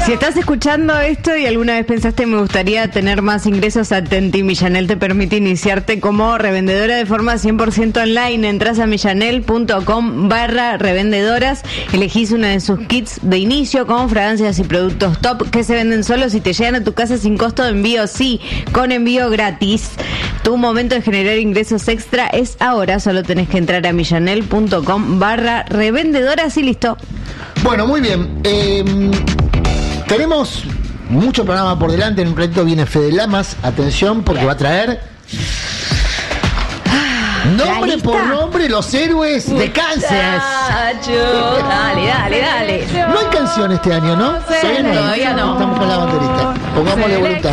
Si estás escuchando esto y alguna vez pensaste me gustaría tener más ingresos, atenti, Millanel te permite iniciarte como revendedora de forma 100% online. Entras a millanel.com/revendedoras, elegís uno de sus kits de inicio con fragancias y productos top que se venden solos y te llegan a tu casa sin costo de envío, sí, con envío gratis. Tu momento de generar ingresos extra es ahora, solo tenés que entrar a millanel.com/revendedoras y listo. Bueno, muy bien. Tenemos mucho programa por delante. En un ratito viene Fede Lamas. Atención, porque va a traer nombre por nombre los héroes de Kansas. Dale. No hay canción este año, ¿no? Todavía no. Estamos con la banderita. Pongámosle voluntad.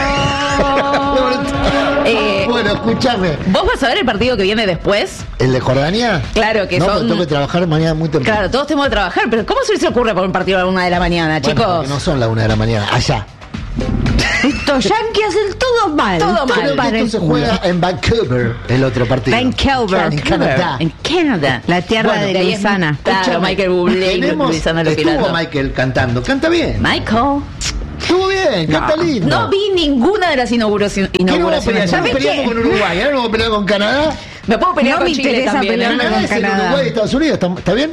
Bueno, escúchame. ¿Vos vas a ver el partido que viene después? ¿El de Jordania? Claro que no, son... pero tengo que trabajar mañana muy temprano. Claro, todos tenemos que trabajar, pero ¿cómo se les ocurre por un partido a la 1 de la mañana, Bueno, chicos? porque no son las 1 de la mañana. Allá. Estos yankees hacen todo mal. Todo mal. Creo que esto se juega en Vancouver, el otro partido. Vancouver. En Canadá. En Canadá. La tierra Bueno, de de ahí es- Luisana. Claro, Escúchame, Michael Bublé. Luisana estuvo Lopilato. Michael cantando. Canta bien. Michael. Estuvo bien, canta lindo. No vi ninguna de las ¿Qué no vamos a pelear? inauguraciones. Ya ¿Sabés peleamos qué? con Uruguay, ahora nos vamos a pelear con Canadá. Me puedo pelear No con me Chile interesa también. pelearme ¿eh? Canadá es el Canadá. Uruguay y Estados Unidos, ¿está bien?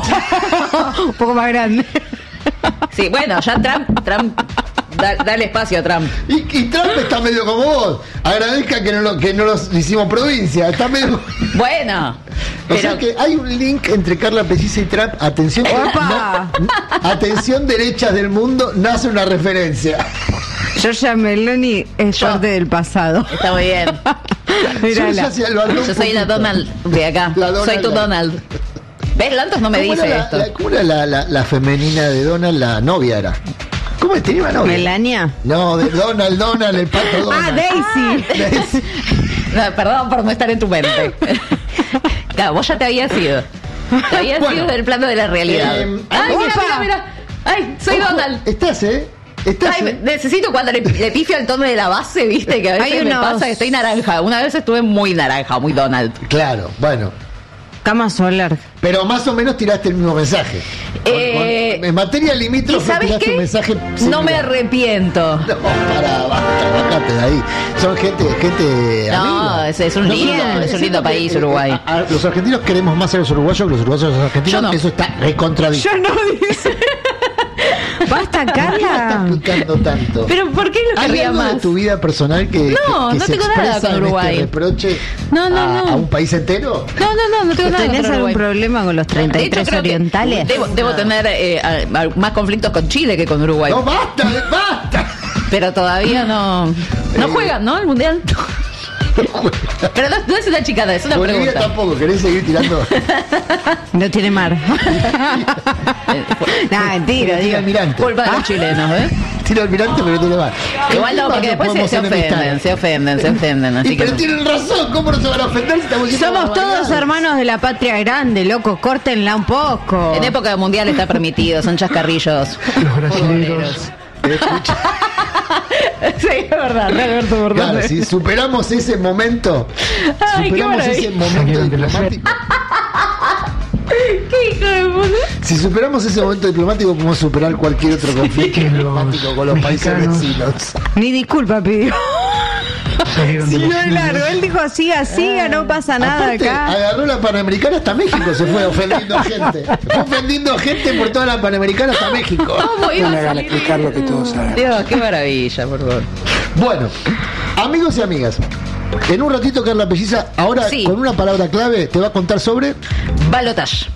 Un poco más grande. Sí, bueno, ya Trump dale espacio a Trump. Y Trump está medio como vos. Agradezca que no los hicimos provincia. Está medio... Bueno, O sea que hay un link entre Carla Pelliza y Trump. Atención, ¡Opa! atención, derechas del mundo, nace una referencia. Giorgia Meloni es parte del pasado. está muy bien. Mírala. Yo soy la Donald de acá. La Donald. Soy tu Donald. ¿Ves? Lantos no me dice esto. ¿Cómo era la femenina de Donald? La novia era. ¿Cómo tenía una novia? Melania. No, de Donald, el pato Donald. Ah, Daisy. Daisy. No, perdón por no estar en tu mente. Claro, vos ya te habías ido. Te habías Bueno. ido del plano de la realidad. Ay, opa. mira. Ay, soy Ojo, Donald. Estás, Ay, necesito cuando le pifio el tono de la base, viste, que a veces Hay me unos- pasa que estoy naranja. Una vez estuve muy naranja, muy Donald. Claro, bueno. Cama solar. Pero más o menos tiraste el mismo mensaje. En materia ¿Y limítrofe sabes tiraste un qué? mensaje No similar. me arrepiento. No, bájate de ahí. Son gente No, amiga. es un lindo país, que, Uruguay. Los argentinos queremos más a los uruguayos que los uruguayos a los argentinos. Yo no. Eso está recontradicho. Yo no dice. Basta, ¿Por qué la estás Carla. picando tanto? Pero ¿por qué lo ¿Hay querría algo de más? tu vida personal que No, se no tengo nada expresa con en Uruguay. este reproche No, no, a no. un país entero? No tengo nada ¿Tenés contra algún Uruguay. problema con los De hecho, 33 creo que orientales? Debo tener más conflictos con Chile que con Uruguay. No, basta. Pero todavía no juegan, ¿no? El mundial. Pero no es una chicada, es una Bolivia pregunta. tampoco, ¿querés seguir tirando? No tiene mar. Nah, mentira, Tira digo. almirante. Culpa de los chilenos, ¿eh? Tira almirante, pero tiene mar. Igual no, Encima porque después podemos se enemistar. ofenden. Así Y que pero tienen razón, ¿cómo no se van a ofender si estamos diciendo Somos todos barbaridades? hermanos de la patria grande, loco, córtenla un poco. en época de mundial está permitido, son chascarrillos. Los brasileños. Sí, es verdad, Alberto Claro, si superamos ese momento, Ay, qué superamos ese maravilla. momento Salieron de la diplomático. ¿Qué hijo de puta? Si superamos ese momento diplomático, podemos superar cualquier otro conflicto Que los diplomático con los países mexicanos- vecinos. Ni disculpa pidió. Salieron de Sí, los no, largo. Él dijo, siga, no pasa nada Aparte, acá. agarró la Panamericana hasta México, se fue ofendiendo gente. Fue ofendiendo gente por toda la Panamericana hasta México. ¿Cómo No iba me a hagan salir? explicar lo que todos saben. Dios, qué maravilla, por favor. Bueno, amigos y amigas, en un ratito Carla Pelliza, ahora Sí. con una palabra clave, te va a contar sobre... Balotage.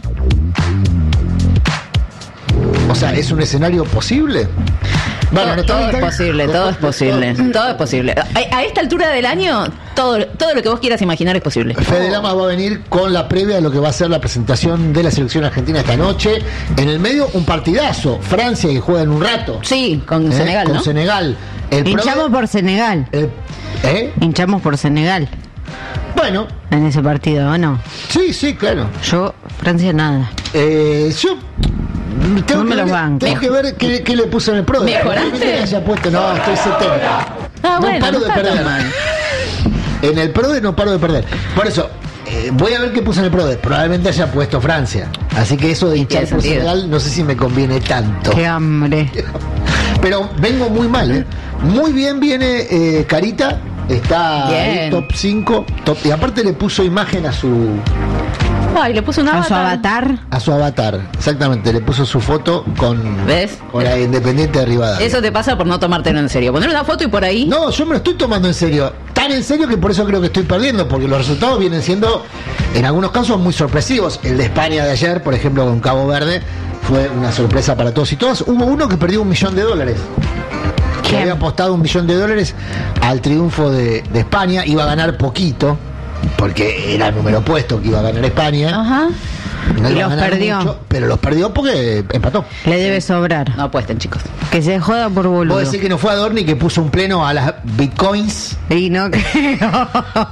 O sea, ¿es un escenario posible? Bueno, no, todo está es bien. posible, todo es posible. Todo es posible. A esta altura del año, todo lo que vos quieras imaginar es posible. Fede Lamas va a venir con la previa de lo que va a ser la presentación de la selección argentina esta noche. En el medio, un partidazo. Francia, que juega en un rato. Sí, con Senegal, Con ¿no? Senegal. Hinchamos por Senegal. Hinchamos por Senegal Bueno, en ese partido, ¿o no? sí, claro. Yo, Francia, nada. Yo tengo, No me que, los ver, banco. tengo que ver qué le puso en el pro. ¿Mejoraste? Probablemente le haya puesto, no, estoy 70. Ah, bueno, no paro no de está tan perder. mal. En el PRODE no paro de perder. Por eso, voy a ver qué puso en el PRODE. Probablemente haya puesto Francia. Así que eso de hinchar Tiene por sentido. Senegal no sé si me conviene tanto. Qué hambre. Pero vengo muy mal, ¿eh? Muy bien viene Carita. Está ahí, Bien. top 5. Y aparte le puso imagen a su Ay, le puso una A su avatar. avatar. Exactamente, le puso su foto con, ¿Ves? con la Independiente de Rivadavia. Eso te pasa por no tomártelo en serio. Poner una foto y por ahí. No, yo me lo estoy tomando en serio. Tan en serio que por eso creo que estoy perdiendo, porque los resultados vienen siendo, en algunos casos, muy sorpresivos. El de España de ayer, por ejemplo, con Cabo Verde, fue una sorpresa para todos y todas. Hubo uno que perdió $1 millón. Que ¿Quién? había apostado $1 millón al triunfo de España. Iba a ganar poquito, porque era el número opuesto que iba a ganar España. Ajá. No Y iba a los ganar perdió. mucho, pero los perdió porque empató. Le debe sobrar. No apuesten, chicos. Que se joda por boludo. Vos decís que no fue Adorni que puso un pleno a las bitcoins. Y no creo.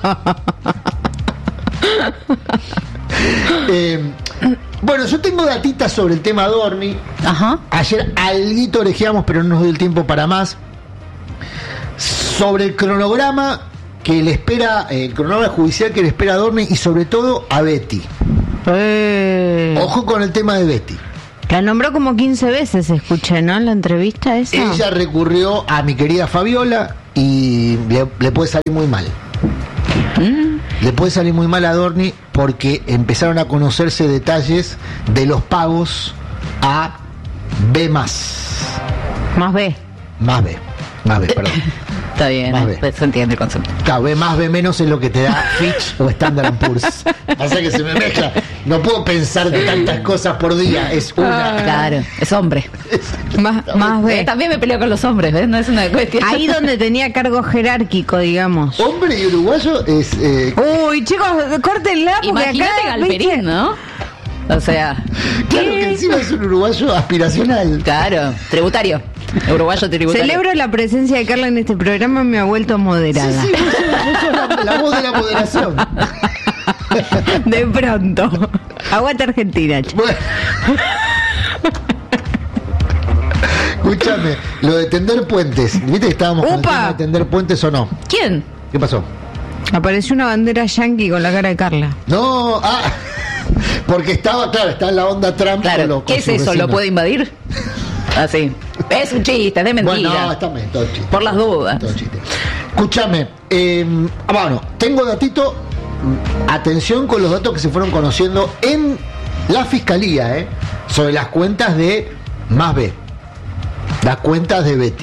Bueno, yo tengo datitas sobre el tema Adorni. Ajá. Ayer alguito orejeamos, pero no nos dio el tiempo para más. Sobre el cronograma que le espera, el cronograma judicial que le espera a Adorni y sobre todo a Betty. Ojo con el tema de Betty. La nombró como 15 veces, escuché, ¿no? En la entrevista esa. Ella recurrió a mi querida Fabiola y le puede salir muy mal. Le puede salir muy mal a Adorni porque empezaron a conocerse detalles de los pagos a B+. Más B. Más B, perdón. Está bien, Más B. se entiende el concepto. Claro, B+, B- es lo que te da Fitch o Standard & Poor's. O sea que se me mezcla. No puedo pensar tantas cosas por día. Es una. Claro, es hombre. Más B. También me peleo con los hombres, ¿ves? No es una cuestión. Ahí donde tenía cargo jerárquico, digamos. Hombre y uruguayo es. Uy, chicos, córtenla porque Imagínate acá, Galperín, ¿viste? ¿no? O sea, Claro que encima es un uruguayo aspiracional. claro, tributario. Uruguayo tributario. Celebro la presencia de Carla en este programa, me ha vuelto moderada. Sí, vos sos la voz de la moderación. De pronto. Aguanta Argentina, che. Bueno. Escúchame, lo de tender puentes. ¿Viste que estábamos con el ¡Upa! tema de tender puentes o no? ¿Quién? ¿Qué pasó? Apareció una bandera yankee con la cara de Carla. No, porque estaba en la onda Trump. Claro, con ¿qué es sus eso? ¿Lo vecinos. puede invadir? Así. Es un chiste, es de mentira. Bueno, no, está bien, todo chiste. Por las dudas. Todo chiste. Escúchame, bueno, tengo datito. Atención con los datos que se fueron conociendo en la fiscalía, sobre las cuentas de Más B, las cuentas de Betty.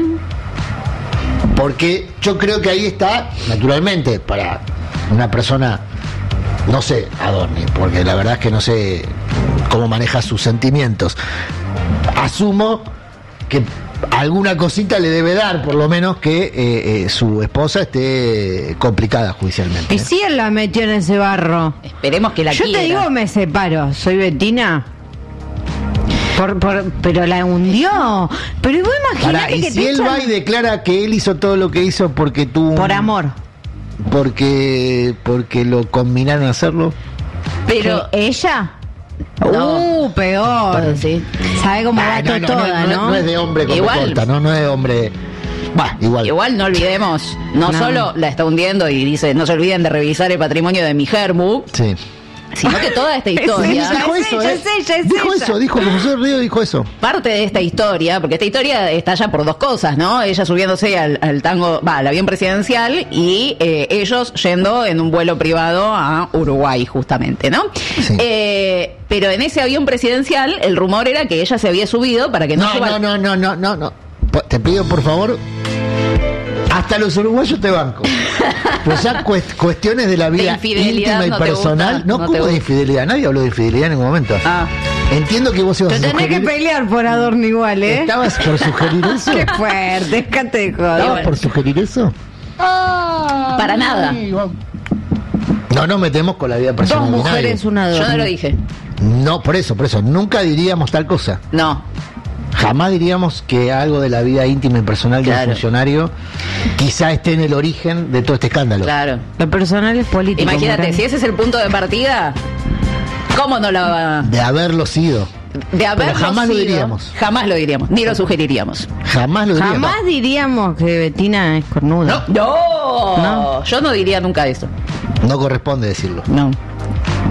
Porque yo creo que ahí está, naturalmente, para una persona, no sé, Adorni, porque la verdad es que no sé cómo maneja sus sentimientos. Asumo que alguna cosita le debe dar, por lo menos que su esposa esté complicada judicialmente. Y si él la metió en ese barro. Esperemos que la Yo quiera. te digo, me separo. Soy Betina. Pero la hundió. Pero vos Pará, imaginate y que si te él echan va y declara que él hizo todo lo que hizo porque tuvo por amor. porque lo combinaron a hacerlo. Pero ¿Que ella? No. Peor. Pero sí. Sabe cómo va toda, ¿no? No es de hombre como Igual. corta, no es de hombre. Bah, igual. no olvidemos, no No. solo la está hundiendo y dice, no se olviden de revisar el patrimonio de mi germu, Sí. sino que toda esta historia, ella. Dijo Es eso, ella, es ella, es dijo ella. eso, dijo, como José Río dijo eso. parte de esta historia, porque esta historia está ya por dos cosas, ¿no? Ella subiéndose al tango, al avión presidencial y ellos yendo en un vuelo privado a Uruguay, justamente, ¿no? Sí. Pero en ese avión presidencial el rumor era que ella se había subido para que no llevara- No. Te pido, por favor, hasta los uruguayos te banco. Pues ya cuestiones de la vida infidelidad íntima y no te personal. gusta, No, no ¿cómo te de gusta. infidelidad? Nadie habló de infidelidad en ningún momento. Ah, Entiendo que vos ibas Te a tenés que sugerir. pelear por Adorno igual, ¿eh? ¿Estabas por sugerir eso? Qué fuerte, déjate de ¿Estabas joder. por sugerir eso? para nada. No nos metemos con la vida personal. Dos de nadie. mujeres, una Yo Adorno. no lo dije. No, por eso. Nunca diríamos tal cosa. No. Jamás diríamos que algo de la vida íntima y personal de un Claro. funcionario quizá esté en el origen de todo este escándalo. Claro. Lo personal es político. Imagínate, Morán. si ese es el punto de partida, ¿cómo no la va? De haberlo sido. De haberlo Pero jamás lo sido, diríamos. Jamás lo diríamos, ni lo sugeriríamos. Jamás lo diríamos. Jamás diríamos que Betina es cornuda. No, No. yo no diría nunca eso. No corresponde decirlo. No.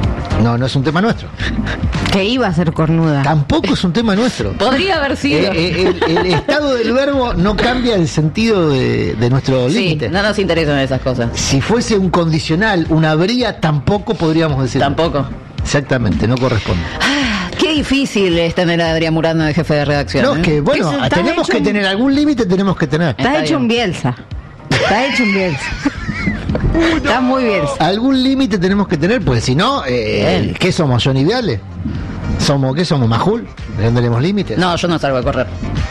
No, no es un tema nuestro. Que iba a ser cornuda. Tampoco es un tema nuestro. Podría haber sido. El estado del verbo no cambia el sentido de nuestro Sí, límite. no nos interesan esas cosas. Si fuese un condicional, una habría, tampoco podríamos decir. Tampoco. Exactamente, no corresponde. Qué difícil es tener a Adrián Murano de jefe de redacción. No, ¿eh? que bueno, Que se está tenemos hecho que un- tener algún límite, tenemos que tener. Está Está hecho bien. un Bielsa. Está hecho un Bielsa. Está muy Bielsa. Algún límite tenemos que tener, porque si no, ¿qué somos? ¿Johnny Viale? ¿Qué somos? ¿Majul? ¿No tendremos límites? No, yo no salgo a correr.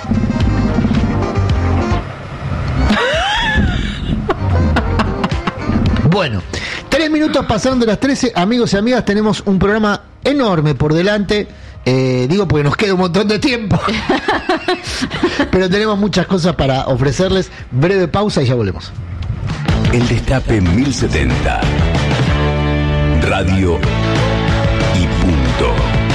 Bueno, 3 minutos pasando las 13, amigos y amigas, tenemos un programa enorme por delante. Digo porque nos queda un montón de tiempo. Pero tenemos muchas cosas para ofrecerles. Breve pausa y ya volvemos. El Destape 1070. Radio y punto.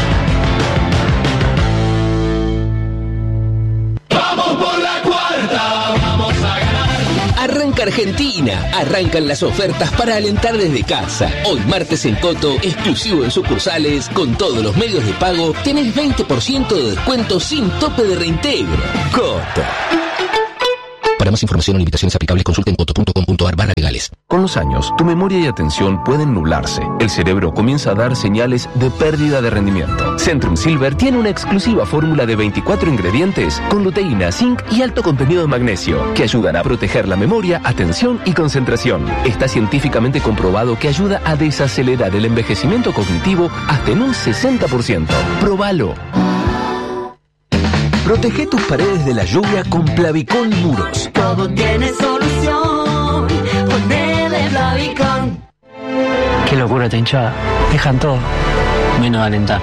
Arranca Argentina, arrancan las ofertas para alentar desde casa. Hoy martes en Coto, exclusivo en sucursales, con todos los medios de pago, tenés 20% de descuento sin tope de reintegro. Coto. Para más información o limitaciones aplicables, consulten coto.com.ar/legales. Con los años, tu memoria y atención pueden nublarse. El cerebro comienza a dar señales de pérdida de rendimiento. Centrum Silver tiene una exclusiva fórmula de 24 ingredientes con luteína, zinc y alto contenido de magnesio que ayudan a proteger la memoria, atención y concentración. Está científicamente comprobado que ayuda a desacelerar el envejecimiento cognitivo hasta en un 60%. Próbalo. Protege tus paredes de la lluvia con Plavicón Muros. Todo tiene solución. Ponele Plavicón. Qué locura esta hinchada. Dejan todo, menos alentar.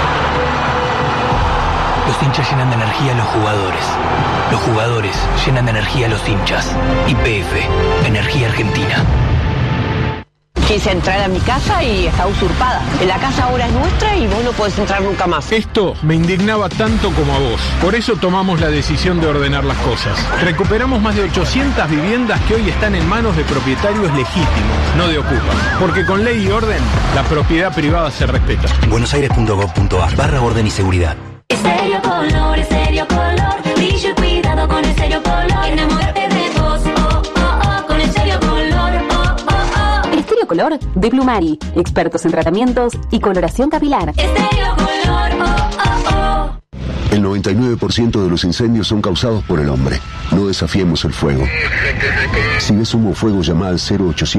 Los hinchas llenan de energía a los jugadores. Los jugadores llenan de energía a los hinchas. YPF, Energía Argentina. Quise entrar a mi casa y está usurpada. La casa ahora es nuestra y vos no podés entrar nunca más. Esto me indignaba tanto como a vos. Por eso tomamos la decisión de ordenar las cosas. Recuperamos más de 800 viviendas que hoy están en manos de propietarios legítimos, no de ocupas. Porque con ley y orden, la propiedad privada se respeta. buenosaires.gov.ar/orden y seguridad. Estéreo Color, Estéreo Color. Brillo y cuidado con Estéreo Color. Enamórate de vos, oh, oh, oh, con Estéreo Color, oh, oh, oh. Estéreo Color de Plumari, expertos en tratamientos y coloración capilar. Estéreo Color, oh, oh, oh. El 99% de los incendios son causados por el hombre. No desafiemos el fuego. Si ves humo o fuego, llama al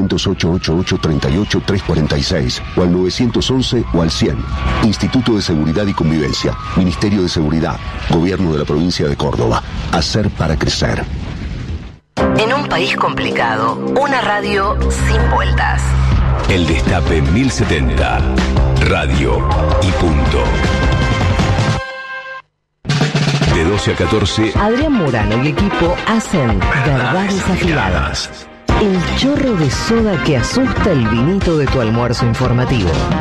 0800-888-38-346 o al 911 o al 100. Instituto de Seguridad y Convivencia, Ministerio de Seguridad, Gobierno de la Provincia de Córdoba. Hacer para crecer. En un país complicado, una radio sin vueltas. El Destape 1070. Radio y punto. De 12 a 14. Adrián Murano y equipo hacen Verdades Afiladas. El chorro de soda que asusta el vinito de tu almuerzo informativo.